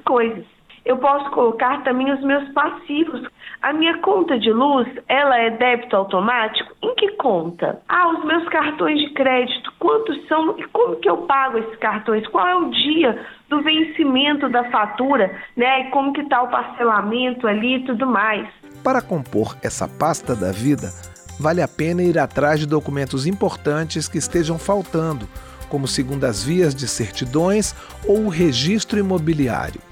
coisas. Eu posso colocar também os meus passivos. A minha conta de luz, ela é débito automático? Em que conta? Os meus cartões de crédito, quantos são e como que eu pago esses cartões? Qual é o dia do vencimento da fatura, né? E como que está o parcelamento ali e tudo mais. Para compor essa pasta da vida, vale a pena ir atrás de documentos importantes que estejam faltando, como segundas vias de certidões ou o registro imobiliário.